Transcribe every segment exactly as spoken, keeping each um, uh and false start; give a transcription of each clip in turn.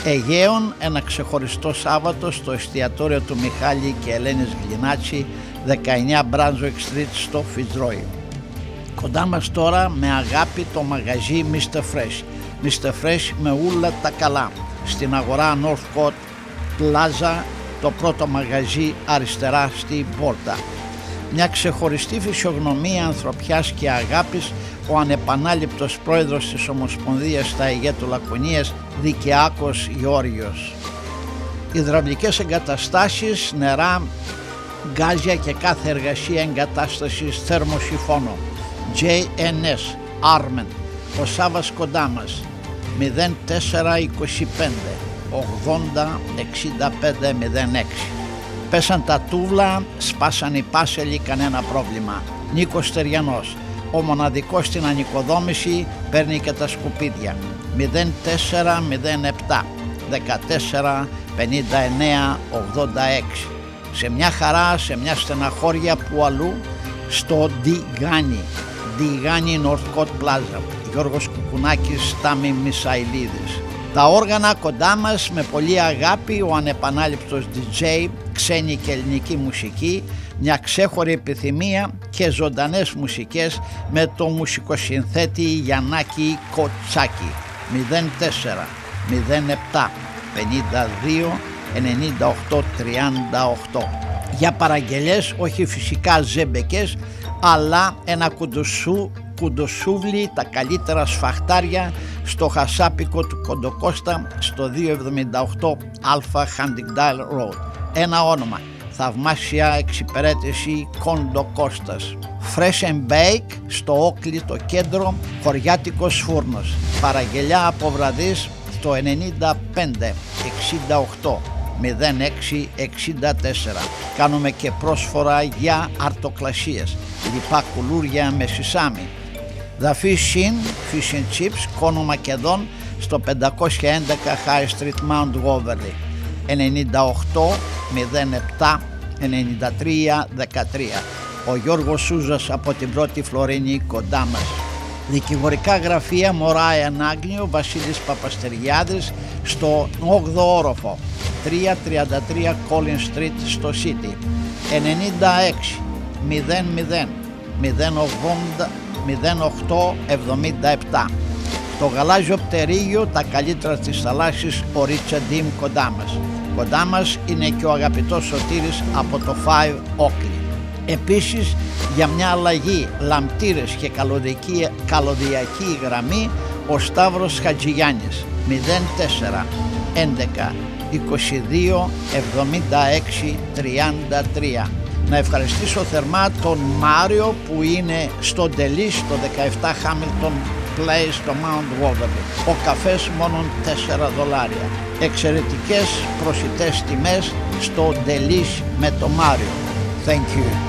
Αιγαίων, ένα ξεχωριστό Σάββατο στο εστιατόριο του Μιχάλη και Ελένης Γλινάτσι, δεκαεννιά Brunswick Street στο Fitzroy. Κοντά μας τώρα με αγάπη το μαγαζί μίστερ Fresh. μίστερ Fresh με ούλα τα καλά. Στην αγορά Northcote Plaza, το πρώτο μαγαζί αριστερά στην πόρτα. Μια ξεχωριστή φυσιογνωμία ανθρωπιάς και αγάπης, ο ανεπανάληπτος πρόεδρος της Ομοσπονδίας στα Αιγαίτου Λακωνίας, Δικαιάκος Γεώργιος. Υδραυλικές εγκαταστάσεις, νερά, γκάζια και κάθε εργασία εγκατάστασης θερμοσυφώνων. τζέι εν ες Armen. Ο Σάββας κοντά μας. μηδέν τέσσερα είκοσι πέντε ογδόντα εξήντα πέντε μηδέν έξι. Πέσαν τα τούβλα, σπάσαν οι πάσελοι, κανένα πρόβλημα. Νίκος Στεριανός. Ο μοναδικός στην ανοικοδόμηση, παίρνει και τα σκουπίδια. μηδέν τέσσερα μηδέν επτά δεκατέσσερα πενήντα εννέα ογδόντα έξι. Σε μια χαρά, σε μια στεναχώρια που αλλού, στο Ντιγάνι. Ντιγάνι Northcote Plaza. Γιώργος Κουκουνάκης, Τάμι Μισαηλίδης. Τα όργανα κοντά μας με πολύ αγάπη, ο ανεπανάληπτος ντι τζέι, ξένη και ελληνική μουσική, μια ξέχωρη επιθυμία και ζωντανές μουσικές με το μουσικοσυνθέτη Γιαννάκη Κοτσάκη. μηδέν τέσσερα μηδέν επτά πενήντα δύο ενενήντα οκτώ τριάντα οκτώ. Για παραγγελίες, όχι φυσικά ζεμπεκές, αλλά ένα κουντοσού, κουντοσούβλι, τα καλύτερα σφαχτάρια στο χασάπικο του Κοντοκώστα στο διακόσια εβδομήντα οκτώ Α Huntingdale Road. Ένα όνομα, θαυμάσια εξυπηρέτηση Κοντοκώστας. Fresh and Bake στο Όκλι το κέντρο, χωριάτικος φούρνος. Παραγγελιά από βραδείς στο ενενήντα πέντε εξήντα οκτώ μηδέν έξι εξήντα τέσσερα. Κάνουμε και πρόσφορα για αρτοκλασίες, λοιπά κουλούρια με σισάμι. The Fish Inn, Fish and Chips, Κόνο Μακεδόν στο πεντακόσια έντεκα High Street Mount Waverly. ενενήντα οκτώ μηδέν επτά ενενήντα τρία δεκατρία. Ο Γιώργος Σούζας από την Πρώτη Φλωρίνη κοντά μας. Δικηγορικά γραφεία Μωράια Νάγνιο, Βασίλης Παπαστεριάδης στο όγδοο όροφο, τριακόσια τριάντα τρία Collins Street στο City. ενενήντα έξι μηδέν μηδέν μηδέν ογδόντα μηδέν οκτώ εβδομήντα επτά. Το γαλάζιο πτερίγιο, τα καλύτερα της θαλάσσης, ο Ρίτσαρντ Ντιμ κοντά μας. Κοντά μας είναι και ο αγαπητός Σωτήρης από το Five Oakley. Επίσης, για μια αλλαγή, λαμπτήρες και καλωδιακή, καλωδιακή γραμμή, ο Σταύρος Χατζηγιάννης, μηδέν τέσσερα έντεκα είκοσι δύο εβδομήντα έξι τριάντα τρία. Να ευχαριστήσω θερμά τον Μάριο που είναι στο Ντελής, στο δεκαεπτά Hamilton Place στο Mount Waverly. Ο καφές μόνο τέσσερα δολάρια. Εξαιρετικές προσιτές τιμές στο Ντελής με το Μάριο. Thank you.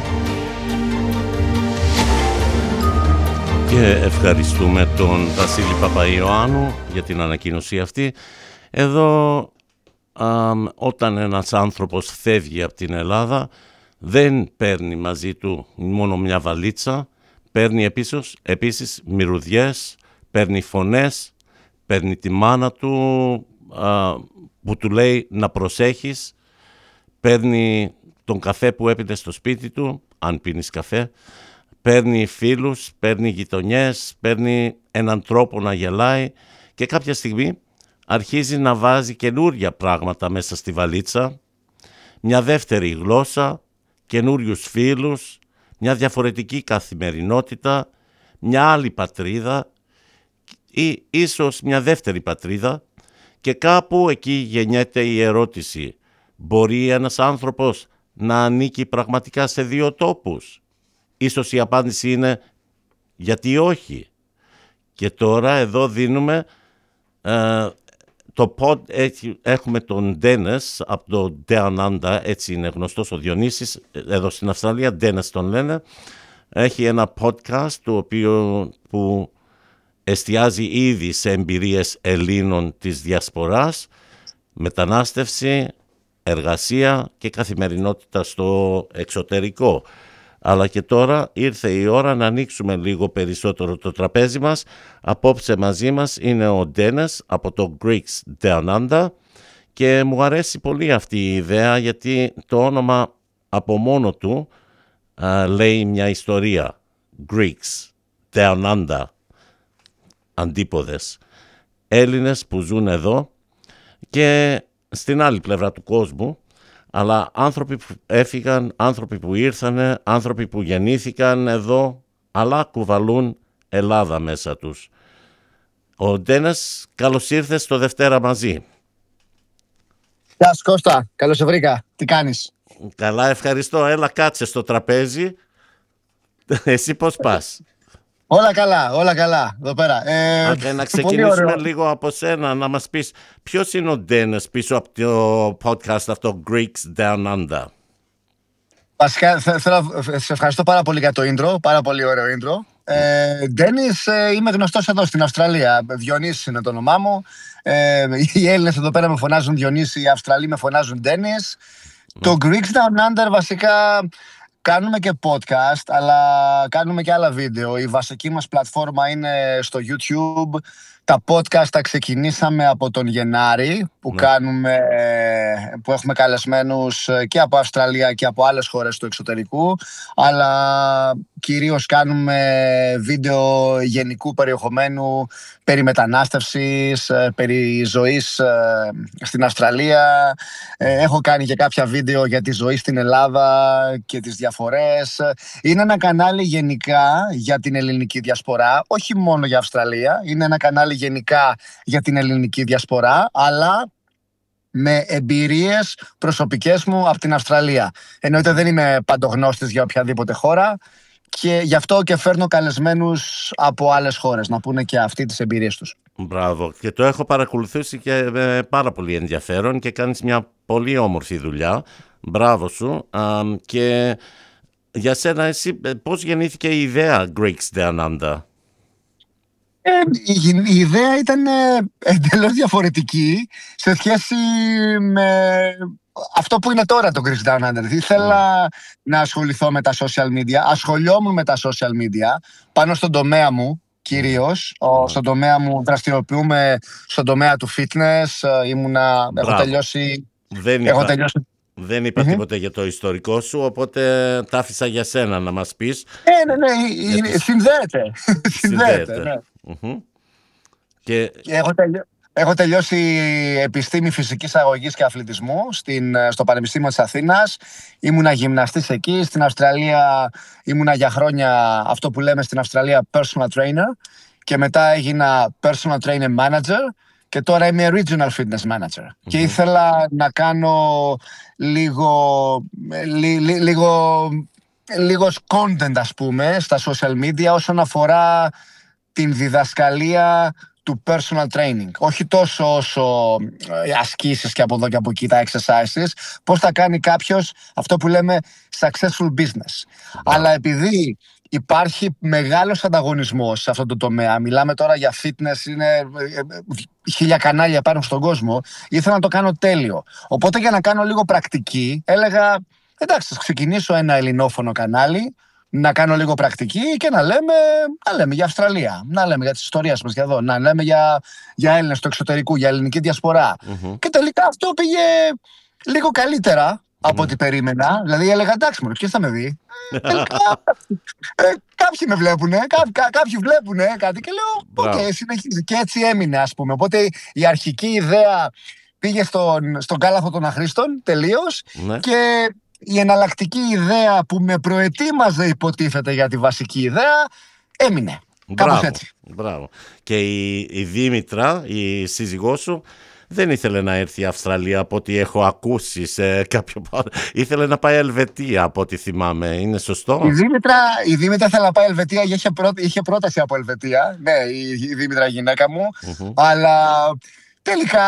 Και ευχαριστούμε τον Βασίλη Παπαϊωάννου για την ανακοίνωση αυτή. Εδώ α, όταν ένας άνθρωπος φεύγει από την Ελλάδα δεν παίρνει μαζί του μόνο μια βαλίτσα, παίρνει επίσης, επίσης μυρωδιές, παίρνει φωνές, παίρνει τη μάνα του α, που του λέει να προσέχεις, παίρνει τον καφέ που έπινε στο σπίτι του, αν πίνεις καφέ, παίρνει φίλους, παίρνει γειτονιές, παίρνει έναν τρόπο να γελάει και κάποια στιγμή αρχίζει να βάζει καινούρια πράγματα μέσα στη βαλίτσα, μια δεύτερη γλώσσα, καινούριους φίλους, μια διαφορετική καθημερινότητα, μια άλλη πατρίδα ή ίσως μια δεύτερη πατρίδα και κάπου εκεί γεννιέται η ερώτηση: μπορεί ένας άνθρωπος να ανήκει πραγματικά σε δύο τόπους? Ίσως η απάντηση είναι γιατί όχι. Και τώρα εδώ δίνουμε ε, το pod, έτσι, έχουμε τον Ντένες από το Down Under, έτσι είναι γνωστός ο Διονύσης, εδώ στην Αυστραλία Ντένες τον λένε. Έχει ένα podcast το οποίο που εστιάζει ήδη σε εμπειρίες Ελλήνων της διασποράς, μετανάστευση, εργασία και καθημερινότητα στο εξωτερικό. Αλλά και τώρα ήρθε η ώρα να ανοίξουμε λίγο περισσότερο το τραπέζι μας. Απόψε μαζί μας είναι ο Ντένες από το Greeks Down Under Και μου αρέσει πολύ αυτή η ιδέα, γιατί το όνομα από μόνο του α, λέει μια ιστορία. Greeks, down under, αντίποδες. Έλληνες που ζουν εδώ και στην άλλη πλευρά του κόσμου, αλλά άνθρωποι που έφυγαν, άνθρωποι που ήρθανε, άνθρωποι που γεννήθηκαν εδώ, αλλά κουβαλούν Ελλάδα μέσα τους. Ο Ντένες, καλώς ήρθες στο Δευτέρα μαζί. Γεια σου Κώστα, καλώς σε βρήκα. Τι κάνεις? Καλά, ευχαριστώ. Έλα κάτσε στο τραπέζι. Εσύ πώς πας? Όλα καλά, όλα καλά, εδώ πέρα. Ε, Α, να ξεκινήσουμε λίγο από σένα, να μας πεις ποιος είναι ο Ντένες πίσω από το podcast αυτό Greeks Down Under. Βασικά, θέλω, σε ευχαριστώ πάρα πολύ για το intro, πάρα πολύ ωραίο intro. Ε, Ντένις, ε, είμαι γνωστός εδώ στην Αυστραλία. Διονύσης είναι το όνομά μου. Ε, οι Έλληνες εδώ πέρα με φωνάζουν Διονύση, οι Αυστραλοί με φωνάζουν Ντένις. Mm. Το Greeks Down Under βασικά κάνουμε και podcast, αλλά κάνουμε και άλλα βίντεο. Η βασική μας πλατφόρμα είναι στο YouTube. Τα podcast τα ξεκινήσαμε από τον Γενάρη, που, ναι. κάνουμε, που έχουμε καλεσμένους και από Αυστραλία και από άλλες χώρες του εξωτερικού, αλλά κυρίως κάνουμε βίντεο γενικού περιεχομένου περί μετανάστευσης, περί ζωής στην Αυστραλία. Έχω κάνει και κάποια βίντεο για τη ζωή στην Ελλάδα και τις διαφορές. Είναι ένα κανάλι γενικά για την ελληνική διασπορά, όχι μόνο για Αυστραλία. Είναι ένα κανάλι γενικά για την ελληνική διασπορά, αλλά με εμπειρίες προσωπικές μου από την Αυστραλία. Εννοείται δεν είμαι παντογνώστης για οποιαδήποτε χώρα και γι' αυτό και φέρνω καλεσμένους από άλλες χώρες να πούνε και αυτοί τις εμπειρίες τους. Μπράβο, και το έχω παρακολουθήσει και με πάρα πολύ ενδιαφέρον και κάνεις μια πολύ όμορφη δουλειά. Μπράβο σου. Α, και για σένα, εσύ πώς γεννήθηκε η ιδέα Greeks Down Under? Ε, η, η ιδέα ήταν εντελώς διαφορετική σε σχέση με αυτό που είναι τώρα το Greeks Down Under. Ήθελα mm. να ασχοληθώ με τα social media, ασχολιόμουν με τα social media πάνω στον τομέα μου κυρίως. Mm. Στον τομέα μου δραστηριοποιούμε στον τομέα του fitness. Ήμουνα, έχω τελειώσει... Δεν έχω είπα, τελειώσει... δεν είπα mm-hmm. τίποτε για το ιστορικό σου, οπότε τα άφησα για σένα να μας πεις. Ε, ναι, ναι, γιατί... συνδέεται. Συνδέεται, ναι. Mm-hmm. Και... και έχω, τελειώ... έχω τελειώσει επιστήμη φυσικής αγωγής και αθλητισμού στην... στο Πανεπιστήμιο της Αθήνας. Ήμουνα γυμναστής εκεί. Στην Αυστραλία ήμουνα για χρόνια αυτό που λέμε στην Αυστραλία personal trainer, και μετά έγινα personal trainer manager και τώρα είμαι regional fitness manager. Mm-hmm. Και ήθελα να κάνω λίγο, λί, λί, λίγο, λίγος content, ας πούμε, στα social media όσον αφορά την διδασκαλία του personal training. Όχι τόσο όσο ασκήσεις και από εδώ και από εκεί, τα exercises, πώς θα κάνει κάποιος αυτό που λέμε successful business. Yeah. Αλλά επειδή υπάρχει μεγάλος ανταγωνισμός σε αυτό το τομέα, μιλάμε τώρα για fitness, είναι χίλια κανάλια πάνω στον κόσμο, ήθελα να το κάνω τέλειο. Οπότε για να κάνω λίγο πρακτική, έλεγα εντάξει, θα ξεκινήσω ένα ελληνόφωνο κανάλι, να κάνω λίγο πρακτική και να λέμε, να λέμε για Αυστραλία, να λέμε για τις ιστορίες μας για εδώ, να λέμε για, για Έλληνες του εξωτερικού, για ελληνική διασπορά. Mm-hmm. Και τελικά αυτό πήγε λίγο καλύτερα mm-hmm. από ό,τι περίμενα. Δηλαδή έλεγα εντάξει μόνο, ποιος θα με δει. Τελικά ε, κάποιοι με βλέπουνε, κά, κά, κάποιοι βλέπουνε κάτι και λέω οκ, okay, συνεχίζει. Και έτσι έμεινε, ας πούμε. Οπότε η αρχική ιδέα πήγε στον, στον κάλαθο των αχρήστων τελείως mm-hmm. και η εναλλακτική ιδέα που με προετοίμαζε υποτίθεται για τη βασική ιδέα έμεινε. Μπράβο, κάπως έτσι. Μπράβο. Και η, η Δήμητρα, η σύζυγός σου, δεν ήθελε να έρθει η Αυστραλία από ό,τι έχω ακούσει σε κάποιο... Ήθελε να πάει Ελβετία από ό,τι θυμάμαι. Είναι σωστό? Η Δήμητρα, η Δήμητρα ήθελε να πάει Ελβετία, είχε, πρό... είχε πρόταση από Ελβετία. Ναι, η, η Δήμητρα γυναίκα μου. Mm-hmm. Αλλά τελικά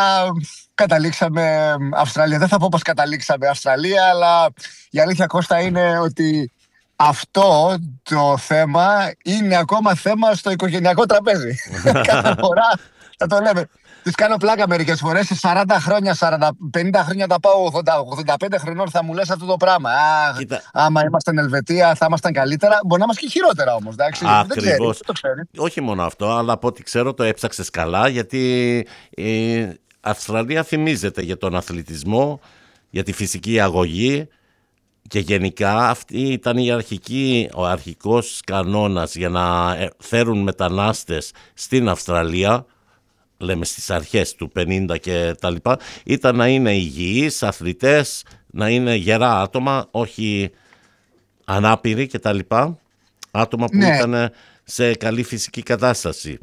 καταλήξαμε Αυστραλία. Δεν θα πω πως καταλήξαμε Αυστραλία, αλλά η αλήθεια, Κώστα, είναι ότι αυτό το θέμα είναι ακόμα θέμα στο οικογενειακό τραπέζι. Κάθε φορά θα το λέμε. Τις κάνω πλάκα μερικές φορές. Σε σαράντα χρόνια, σαράντα, πενήντα χρόνια τα πάω, ογδόντα, ογδόντα πέντε χρονών θα μου λες αυτό το πράγμα. Α, άμα ήμασταν Ελβετία θα ήμασταν καλύτερα. Μπορεί να είμαστε και χειρότερα όμως. Ακριβώς. Όχι μόνο αυτό, αλλά από ό,τι ξέρω το έψαξες καλά, γιατί ε, Αυστραλία θυμίζεται για τον αθλητισμό, για τη φυσική αγωγή και γενικά αυτή ήταν η αρχική, ο αρχικός κανόνας για να φέρουν μετανάστες στην Αυστραλία, λέμε στις αρχές του πενήντα και τα λοιπά, ήταν να είναι υγιείς αθλητές, να είναι γερά άτομα, όχι ανάπηροι και τα λοιπά, άτομα που ναι. ήταν σε καλή φυσική κατάσταση.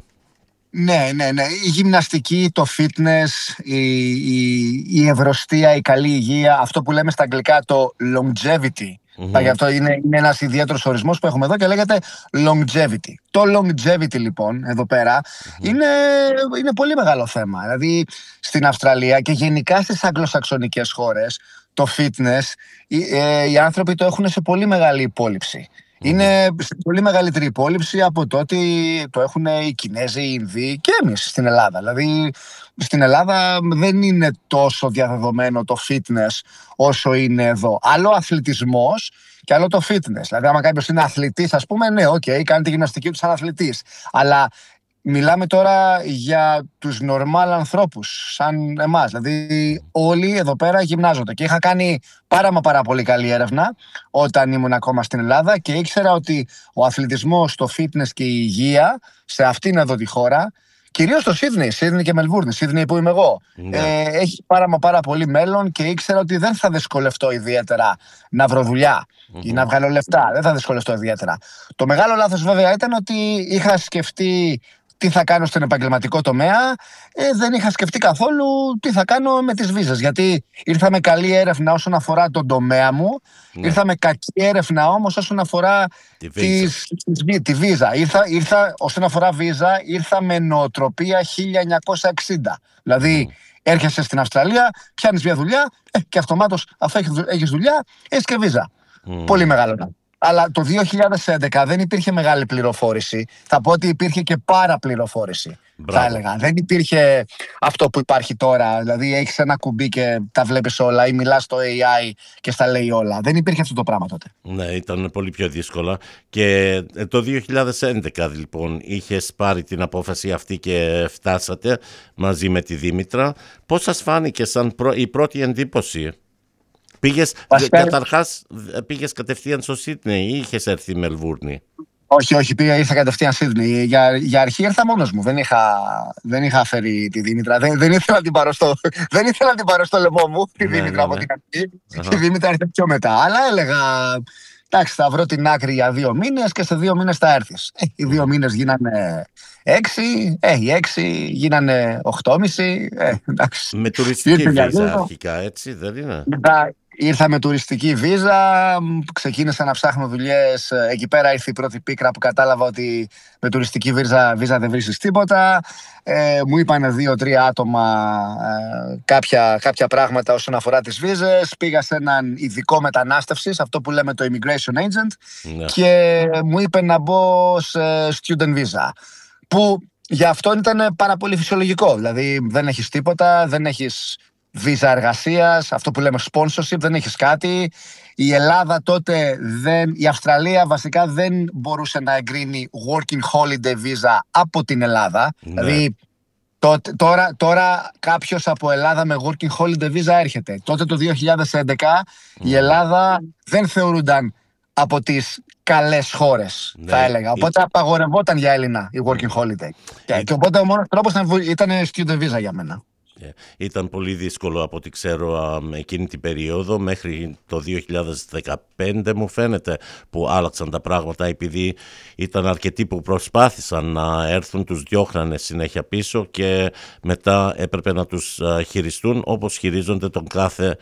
Ναι, ναι, ναι. Η γυμναστική, το fitness, η, η, η ευρωστία, η καλή υγεία, αυτό που λέμε στα αγγλικά το longevity. Mm-hmm. Γι' αυτό είναι, είναι ένας ιδιαίτερος ορισμός που έχουμε εδώ και λέγεται longevity. Το longevity λοιπόν εδώ πέρα mm-hmm. είναι, είναι πολύ μεγάλο θέμα. Δηλαδή στην Αυστραλία και γενικά στις αγγλοσαξονικές χώρες το fitness οι, ε, οι άνθρωποι το έχουν σε πολύ μεγάλη υπόλοιψη. Είναι σε πολύ μεγαλύτερη υπόλοιψη από το ότι το έχουν οι Κινέζοι, οι Ινδοί και εμείς στην Ελλάδα. Δηλαδή στην Ελλάδα δεν είναι τόσο διαδεδομένο το fitness όσο είναι εδώ. Άλλο ο αθλητισμός και άλλο το fitness. Δηλαδή άμα κάποιος είναι αθλητής, ας πούμε, ναι, οκ, okay, κάνει τη γυμναστική του σαν αθλητής. Αλλά μιλάμε τώρα για τους normal ανθρώπους, σαν εμάς. Δηλαδή όλοι εδώ πέρα γυμνάζονται. Και είχα κάνει πάρα μα πάρα πολύ καλή έρευνα όταν ήμουν ακόμα στην Ελλάδα και ήξερα ότι ο αθλητισμός, το fitness και η υγεία σε αυτήν εδώ τη χώρα, κυρίως στο Σίδνεϊ, Σίδνεϊ και Μελβούρνη, Σίδνεϊ που είμαι εγώ, yeah. ε, έχει πάρα μα πάρα πολύ μέλλον και ήξερα ότι δεν θα δυσκολευτώ ιδιαίτερα να βρω δουλειά mm-hmm. ή να βγάλω λεφτά. Δεν θα δυσκολευτώ ιδιαίτερα. Το μεγάλο λάθος βέβαια ήταν ότι είχα σκεφτεί τι θα κάνω στον επαγγελματικό τομέα, ε, δεν είχα σκεφτεί καθόλου τι θα κάνω με τις βίζες. Γιατί ήρθα με καλή έρευνα όσον αφορά τον τομέα μου, ναι. ήρθα με κακή έρευνα όμως όσον αφορά τη βίζα. Τις, τις, τη βίζα. Ήρθα, ήρθα, όσον αφορά βίζα, ήρθα με νοοτροπία χίλια εννιακόσια εξήντα. Δηλαδή, mm. έρχεσαι στην Αυστραλία, πιάνεις μια δουλειά ε, και αυτομάτως αφού έχεις δουλειά, έχεις και βίζα. Mm. Πολύ μεγάλο. Αλλά το δύο χιλιάδες έντεκα δεν υπήρχε μεγάλη πληροφόρηση. Θα πω ότι υπήρχε και παραπληροφόρηση. Θα έλεγα. Δεν υπήρχε αυτό που υπάρχει τώρα. Δηλαδή έχεις ένα κουμπί και τα βλέπεις όλα ή μιλάς στο έι άι και στα λέει όλα. Δεν υπήρχε αυτό το πράγμα τότε. Ναι, ήταν πολύ πιο δύσκολα. Και το δύο χιλιάδες έντεκα λοιπόν είχες πάρει την απόφαση αυτή και φτάσατε μαζί με τη Δήμητρα. Πώς σας φάνηκε σαν η πρώτη εντύπωση? Πήγες, Βασικά... καταρχάς πήγες κατευθείαν στο Σίδνεϊ ή είχες έρθει Μελβούρνη? Όχι, όχι, πήγα, ήρθα κατευθείαν Σίδνεϊ. Για, για αρχή ήρθα μόνος μου. Δεν είχα, δεν είχα φέρει τη Δήμητρα. Δεν, δεν, ήθελα να την πάρω στο, δεν ήθελα να την πάρω στο λαιμό μου, τη ναι, Δήμητρα ναι, από ναι. την αρχή. Uh-huh. Η Δήμητρα ήρθε πιο μετά. Αλλά έλεγα, εντάξει, θα βρω την άκρη για δύο μήνες και σε δύο μήνες θα έρθεις. Ε, οι δύο μήνες γίνανε έξι, ε, οι έξι γίνανε οχτώμισι. Ε, με τουριστική βίζα αρχικά, έτσι δεν είναι? Μετά, ήρθα με τουριστική βίζα, ξεκίνησα να ψάχνω δουλειές. Εκεί πέρα ήρθε η πρώτη πίκρα που κατάλαβα ότι με τουριστική βίζα, βίζα δεν βρίσκεις τίποτα. Ε, μου είπαν δύο-τρία άτομα ε, κάποια, κάποια πράγματα όσον αφορά τις βίζες. Πήγα σε έναν ειδικό μετανάστευσης, αυτό που λέμε το immigration agent, ναι. και μου είπε να μπω σε student visa. Που για αυτό ήταν πάρα πολύ φυσιολογικό. Δηλαδή δεν έχεις τίποτα, δεν έχεις βίζα εργασίας, αυτό που λέμε sponsorship, δεν έχεις κάτι. Η Ελλάδα τότε, δεν, η Αυστραλία βασικά δεν μπορούσε να εγκρίνει working holiday visa από την Ελλάδα. Ναι. Δηλαδή τότε, τώρα, τώρα κάποιος από Ελλάδα με working holiday visa έρχεται. Τότε το δύο χιλιάδες έντεκα mm. η Ελλάδα δεν θεωρούνταν από τις καλές χώρες, ναι, θα έλεγα. Οπότε απαγορευόταν για Έλληνα η working holiday. Και, και οπότε ο μόνος τρόπος ήταν student visa για μένα. Yeah. Ήταν πολύ δύσκολο από ό,τι ξέρω εκείνη την περίοδο μέχρι το δύο χιλιάδες δεκαπέντε μου φαίνεται που άλλαξαν τα πράγματα, επειδή ήταν αρκετοί που προσπάθησαν να έρθουν, τους διώχνανε συνέχεια πίσω και μετά έπρεπε να τους χειριστούν όπως χειρίζονται τον κάθε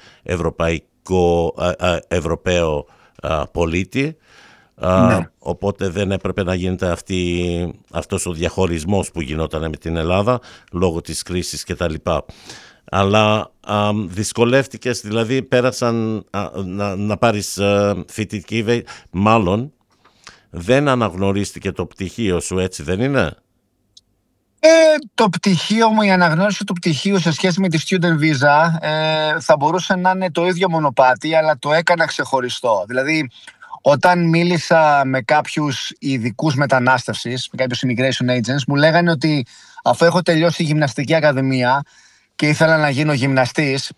ευρωπαϊκό, Ευρωπαίο πολίτη. Ναι. Uh, οπότε δεν έπρεπε να γίνεται αυτή, αυτός ο διαχωρισμός που γινόταν με την Ελλάδα λόγω της κρίσης και τα λοιπά. Αλλά uh, δυσκολεύτηκες, δηλαδή πέρασαν uh, να, να πάρεις uh, φοιτητική, μάλλον δεν αναγνωρίστηκε το πτυχίο σου, έτσι δεν είναι? Ε, το πτυχίο μου, η αναγνώριση του πτυχίου σε σχέση με τη student visa ε, θα μπορούσε να είναι το ίδιο μονοπάτι, αλλά το έκανα ξεχωριστό. Δηλαδή όταν μίλησα με κάποιους ειδικούς μετανάστευσης, με κάποιους immigration agents, μου λέγανε ότι αφού έχω τελειώσει η γυμναστική ακαδημία, και ήθελα να γίνω γυμναστής,